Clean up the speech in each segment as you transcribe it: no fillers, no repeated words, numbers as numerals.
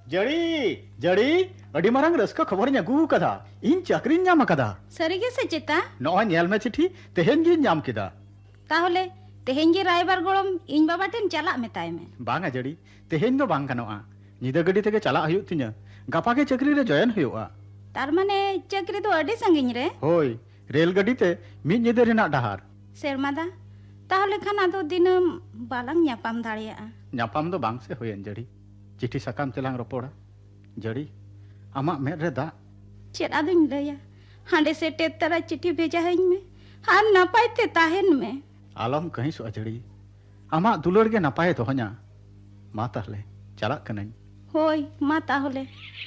जड़ी जड़ी अड़ी मारंग रस्का खबर ᱧᱟᱜᱩ कदा इन चाकरी ᱧᱟᱢ कदा सरीगे से चेता नॉय नेल में चिट्ठी तेहेन गे ᱧᱟᱢ केदा ताहले तेहेन गे रायबार गोड़म इन बाबा टेन चला मेताय में बांगा जड़ी तेहेन दो बांग गनोआ निदा गडी तेगे चला हयु तिnya गापा के चाकरी रे जॉइन हयुआ तार माने चाकरी दो अडी संगिन रे होय रेल गडी ते मी निदा रेना डहार सेरमादा ताहले खान आदो दिनम बालांग ᱧᱟᱯᱟᱢ दाड़िया ᱧᱟᱯᱟम दो बांग से होयन जड़ी चिट्ठी सकाम तेलांग रोपोड़ा जड़ी आमा मेद रे दा चेद आदुñ लया हांडे से टेतरा चिट्ठी भेजा हईं में हां नपाय ते ताहेन में आलम कहीं सो जड़ी आमा दुलड़ के नपाय तो ह냐 मा ताहले चला कनई होय मा ताहले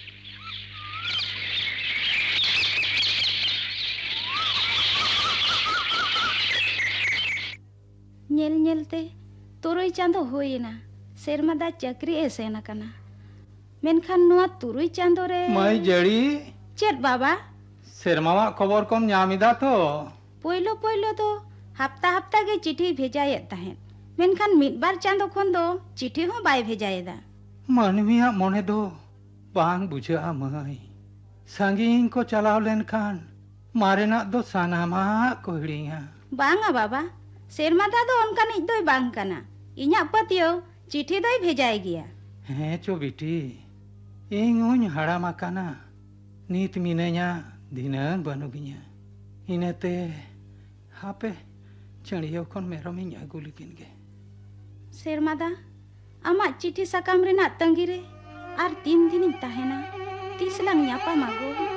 नेल नेलते तुरुई चांदो होइना सेरमादा चाकरी एसेना कना मेनखान नुआ तुरुई चांदो रे माई जड़ी चेद बाबा सेरमावा खबर कम ᱧᱟᱢᱤदा तो पोइलो पोइलो तो हफ्ता हफ्ता के चिट्ठी भेजायत ताहेन मेनखान मिदबार चांदो खन दो चिट्ठी हो बाय भेजायदा मानविया मोने दो बांग बुझा माई सांगीन को चलाव लेनखान मारेना दो सानामा को हिड़िया बांगा बाबा सेरमादा दो उनकानिज दोय बांग कना इᱧᱟ पतियो चिट्ठी दोय भेजाय गिया हैं चो बिटी इंगुñ हड़ामा काना नीत मिने냐 दिनन बनुगिया इनते हापे चढ़ियो खन मेरमिñ आगु लिकिन गे सेरमादा आमा चिट्ठी सकाम रेना तंगी रे आर 3 दिन ताहेना 30 लांग ᱧᱟᱯᱟᱢ आगो